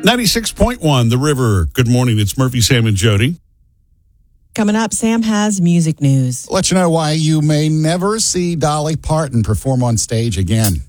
96.1 The River. Good morning. It's Murphy, Sam, and Jody. Coming up, Sam has music news. Let you know why you may never see Dolly Parton perform on stage again.